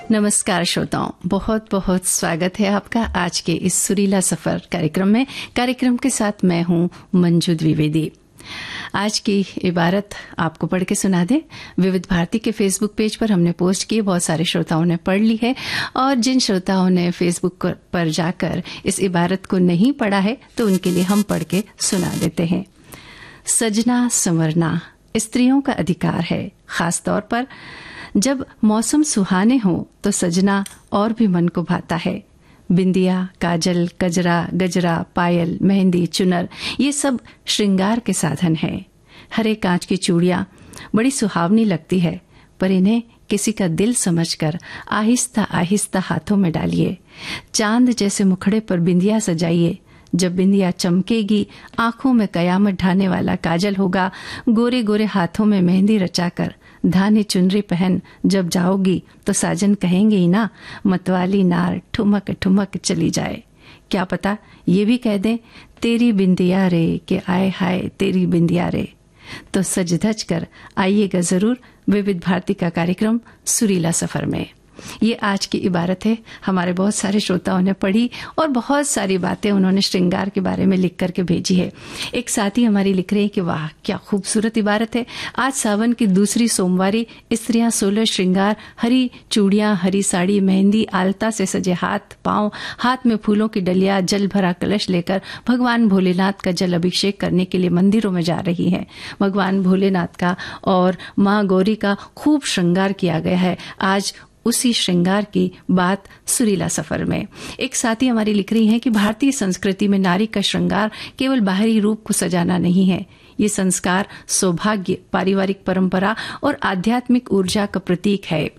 नमस्कार श्रोताओं, बहुत बहुत स्वागत है आपका आज के इस सुरीला सफर कार्यक्रम में। कार्यक्रम के साथ मैं हूं मंजू द्विवेदी। आज की इबारत आपको पढ़ के सुना दे। विविध भारती के फेसबुक पेज पर हमने पोस्ट की, बहुत सारे श्रोताओं ने पढ़ ली है और जिन श्रोताओं ने फेसबुक पर जाकर इस इबारत को नहीं पढ़ा है तो उनके लिए हम पढ़ के सुना देते हैं। सजना संवरना स्त्रियों का अधिकार है, खास तौर पर जब मौसम सुहाने हो तो सजना और भी मन को भाता है। बिंदिया, काजल, कजरा, गजरा, पायल, मेहंदी, चुनर, ये सब श्रृंगार के साधन हैं। हरे कांच की चूड़ियां बड़ी सुहावनी लगती है, पर इन्हें किसी का दिल समझकर आहिस्ता आहिस्ता हाथों में डालिए। चांद जैसे मुखड़े पर बिंदिया सजाइए। जब बिंदिया चमकेगी, आंखों में कयामत ढाने वाला काजल होगा। गोरे गोरे हाथों में मेहंदी रचाकर धानी चुनरी पहन जब जाओगी तो साजन कहेंगे ही ना, मतवाली नार ठुमक ठुमक चली जाए। क्या पता ये भी कह दें, तेरी बिंदिया रे के आए हाय तेरी बिंदिया रे। तो सज धज कर आइएगा जरूर विविध भारती का कार्यक्रम सुरीला सफर में। ये आज की इबारत है। हमारे बहुत सारे श्रोताओं ने पढ़ी और बहुत सारी बातें उन्होंने श्रृंगार के बारे में लिख करके भेजी है। एक साथी हमारी लिख रही है कि वाह क्या खूबसूरत इबारत है। आज सावन की दूसरी सोमवारी, स्त्रियां 16 श्रृंगार, हरी चूड़ियां, हरी साड़ी, मेहंदी, आलता से सजे हाथ पांव, हाथ में फूलों की डलिया, जल भरा कलश लेकर भगवान भोलेनाथ का जल अभिषेक करने के लिए मंदिरों में जा रही हैं। भगवान भोलेनाथ का और मां गौरी का खूब श्रृंगार किया गया है। आज उसी श्रृंगार की बात सुरीला सफर में। एक साथी हमारी लिख रही हैं कि भारतीय संस्कृति में नारी का श्रृंगार केवल बाहरी रूप को सजाना नहीं है, ये संस्कार, सौभाग्य, पारिवारिक परंपरा और आध्यात्मिक ऊर्जा का प्रतीक है।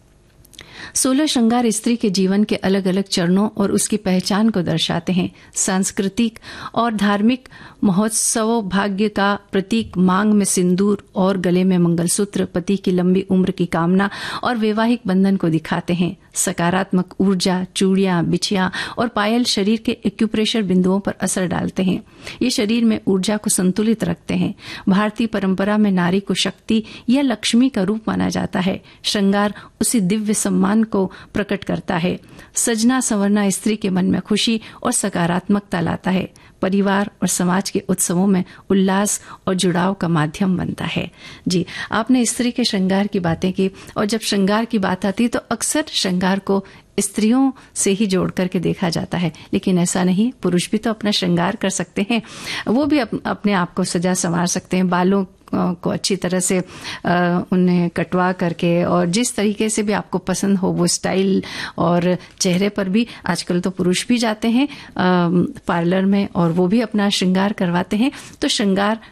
16 श्रृंगार स्त्री के जीवन के अलग अलग चरणों और उसकी पहचान को दर्शाते हैं। सांस्कृतिक और धार्मिक महोत्सवों, भाग्य का प्रतीक, मांग में सिंदूर और गले में मंगलसूत्र पति की लंबी उम्र की कामना और वैवाहिक बंधन को दिखाते हैं। सकारात्मक ऊर्जा, चूड़ियां, बिछियां और पायल शरीर के एक्यूप्रेशर बिंदुओं पर असर डालते हैं। ये शरीर में ऊर्जा को संतुलित रखते हैं। भारतीय परंपरा में नारी को शक्ति या लक्ष्मी का रूप माना जाता है। श्रृंगार उसी दिव्य सम्मान को प्रकट करता है। सजना संवरना स्त्री के मन में खुशी और सकारात्मकता लाता है। परिवार और समाज के उत्सवों में उल्लास और जुड़ाव का माध्यम बनता है। जी, आपने स्त्री के श्रृंगार की बातें की और जब श्रृंगार की बात आती है तो अक्सर श्रृंगार को स्त्रियों से ही जोड़ करके देखा जाता है, लेकिन ऐसा नहीं। पुरुष भी तो अपना श्रृंगार कर सकते हैं, वो भी अपने आप को सजा संवार सकते हैं। बालों को अच्छी तरह से उन्हें कटवा करके और जिस तरीके से भी आपको पसंद हो वो स्टाइल, और चेहरे पर भी आजकल तो पुरुष भी जाते हैं पार्लर में और वो भी अपना श्रृंगार करवाते हैं। तो श्रृंगार